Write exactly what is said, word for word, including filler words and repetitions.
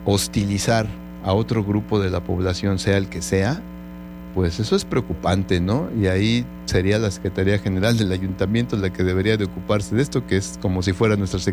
hostilizar a otro grupo de la población, sea el que sea, pues eso es preocupante, ¿no? Y ahí sería la Secretaría General del Ayuntamiento la que debería de ocuparse de esto, que es como si fuera nuestra